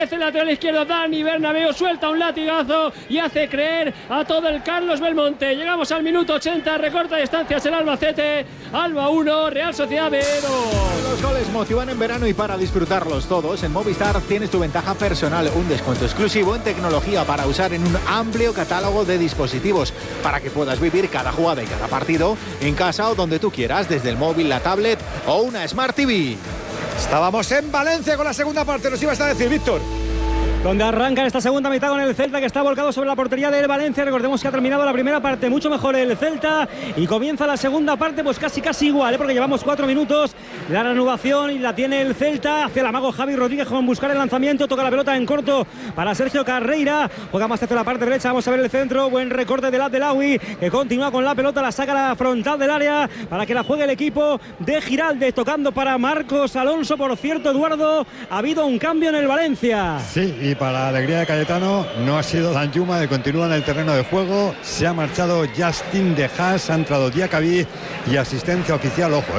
El lateral izquierdo Dani Bernabéu suelta un latigazo y hace creer a todo el Carlos Belmonte. Llegamos al minuto 80, recorta distancias el Albacete. Alba 1, Real Sociedad B 2. Los goles motivan en verano y para disfrutarlos todos, en Movistar tienes tu ventaja personal, un descuento exclusivo en tecnología para usar en un amplio catálogo de dispositivos, para que puedas vivir cada jugada y cada partido en casa o donde tú quieras, desde el móvil, la tablet o una Smart TV. Estábamos en Valencia con la segunda parte, nos ibas a decir, Víctor. Donde arranca esta segunda mitad con el Celta, que está volcado sobre la portería del Valencia. Recordemos que ha terminado la primera parte mucho mejor el Celta y comienza la segunda parte pues casi igual, porque llevamos 4 minutos. La reanudación y la tiene el Celta. Hace el amago Javi Rodríguez con buscar el lanzamiento. Toca la pelota en corto para Sergio Carreira. Juega más hacia la parte derecha. Vamos a ver el centro. Buen recorte de Abdelawi, que continúa con la pelota. La saca a la frontal del área para que la juegue el equipo de Giraldez. Tocando para Marcos Alonso. Por cierto, Eduardo, ha habido un cambio en el Valencia. Sí, y para la alegría de Cayetano no ha sido Danjuma, que continúa en el terreno de juego. Se ha marchado Justin de Haas, ha entrado Diacabí y asistencia oficial, ojo,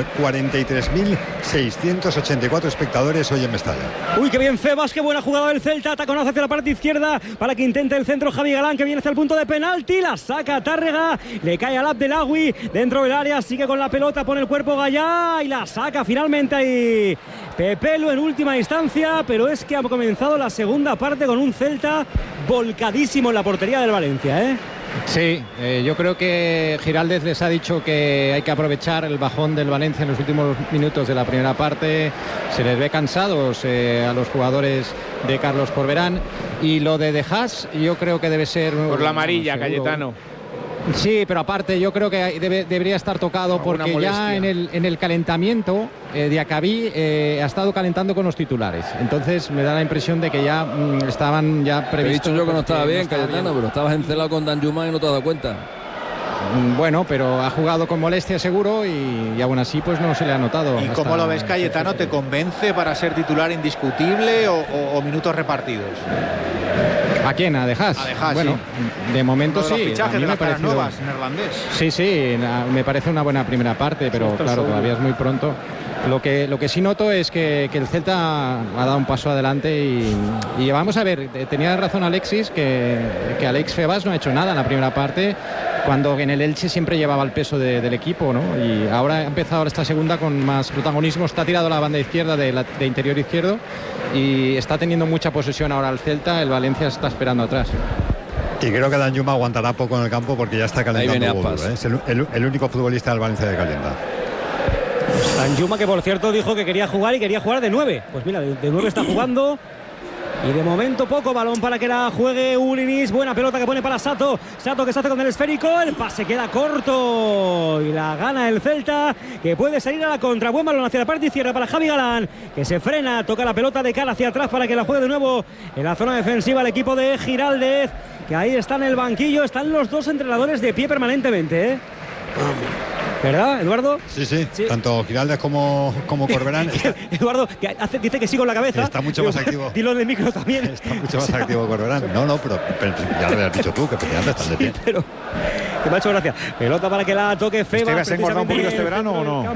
43.684 espectadores hoy en Mestalla. Uy, qué bien Febas, qué buena jugada del Celta. Taconazo hacia la parte izquierda para que intente el centro Javi Galán, que viene hacia el punto de penalti. La saca Tárrega, le cae al Abdelawi dentro del área, sigue con la pelota, pone el cuerpo Gallá y la saca finalmente ahí Pepelu en última instancia. Pero es que ha comenzado la segunda parte con un Celta volcadísimo en la portería del Valencia, ¿eh? Sí, yo creo que Giraldez les ha dicho que hay que aprovechar el bajón del Valencia en los últimos minutos de la primera parte. Se les ve cansados a los jugadores de Carlos Corberán, y lo de Haas yo creo que debe ser por la amarilla, Cayetano. Sí, pero aparte yo creo que debería estar tocado porque ya en el calentamiento Diacabí ha estado calentando con los titulares. Entonces me da la impresión de que ya estaban ya previstos. He dicho yo que no estaba bien, Cayetano, bien. Pero estabas encelado con Danjuma y no te has dado cuenta. Bueno, pero ha jugado con molestia seguro y aún así pues no se le ha notado. ¿Y cómo lo ves, Cayetano? ¿Te convence para ser titular indiscutible o minutos repartidos? ¿A quién? ¿A De Haas? A De Haas, bueno, sí. De momento Uno de los sí. fichajes A mí de me las caras parecido... nuevas, neerlandés. Sí, me parece una buena primera parte, pero claro, todavía es muy pronto. Lo que sí noto es que el Celta ha dado un paso adelante y vamos a ver, tenía razón Alexis, que Alex Febas no ha hecho nada en la primera parte, cuando en el Elche siempre llevaba el peso del equipo, ¿no? Y ahora ha empezado esta segunda con más protagonismo. Está tirado a la banda izquierda de interior izquierdo y está teniendo mucha posesión ahora el Celta. El Valencia está esperando atrás. Y creo que Danjuma aguantará poco en el campo porque ya está calentando Bodu, ¿eh? Es el único futbolista del Valencia que calienta. Danjuma, que por cierto dijo que quería jugar y quería jugar de 9. Pues mira, de 9 está jugando. Y de momento poco balón para que la juegue Ulinis. Buena pelota que pone para Sato. Sato que se hace con el esférico. El pase queda corto y la gana el Celta, que puede salir a la contra. Buen balón hacia la parte izquierda para Javi Galán, que se frena, toca la pelota de cara hacia atrás para que la juegue de nuevo en la zona defensiva el equipo de Giraldez, que ahí está en el banquillo. Están los dos entrenadores de pie permanentemente, ¿eh? ¿Verdad, Eduardo? Sí. Tanto Giraldez como Corberán. Eduardo dice que sí con la cabeza. Está mucho más activo. Dilo en el micro también. Está mucho más activo Corberán. No, pero ya lo has dicho tú, que efectivamente están de pie. Pero que me ha hecho gracia. Pelota para que la toque Febas. ¿Usted se ha engordado un poquito este verano o no?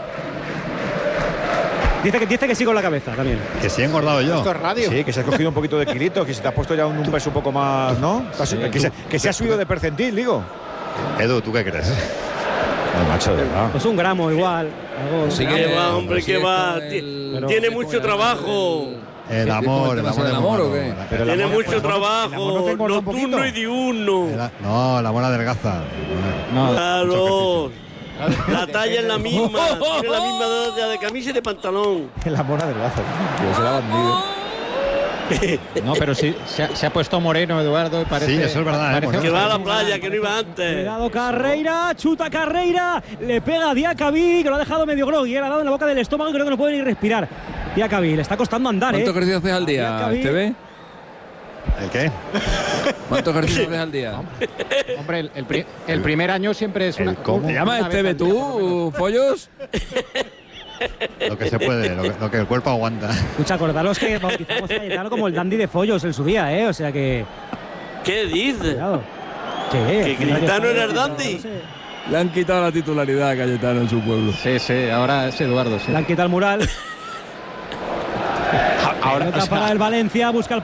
Dice que sí con la cabeza también. Que sí he engordado yo. Esto es radio. Sí, que se ha cogido un poquito de kilitos, que se te ha puesto ya un peso un poco más, ¿no? Sí, que se ha subido de percentil, digo. Edu, ¿tú qué crees? No, macho, de verdad. Pues un gramo igual. Sí, ¿Qué va, hombre? sí, ¿Qué va? el- Tiene mucho trabajo. El amor, ¿El amor o qué? Pero el Tiene amor- mucho el amor trabajo. no te engorda un Nocturno poquito. y diurno. No, el amor adelgaza. Claro. La talla es la misma. Tiene la misma talla de camisa y de pantalón. El amor adelgaza. Que se la ha bandido. No, pero sí, se ha puesto moreno Eduardo y parece... Sí, eso es verdad, parece bueno. Que va a la playa, que no iba antes. Cuidado Carreira, chuta Carreira, le pega a Diacabí, que lo ha dejado medio grogui, le ha dado en la boca del estómago y creo que no puede ni respirar. Diacabí, le está costando andar, ¿Cuánto ejercicio haces al día, Diacabí. Esteve? ¿El qué? ¿Cuánto ejercicio haces al día? Hombre, el primer año siempre es una... ¿Cómo? ¿Te llamas una vez Esteve al día, por lo menos. tú, Follos? Lo que se puede, lo que el cuerpo aguanta. Escucha, acordaros que bautizamos a Cayetano como el dandy de Follos en su día, o sea que... ¿Qué dices? Cuidado. ¿Qué? ¿Que Cayetano era el dandy? Le han quitado la titularidad a Cayetano en su pueblo. Sí, ahora es Eduardo, sí. Le han quitado el mural. Ahora, Pelota para el Valencia, busca el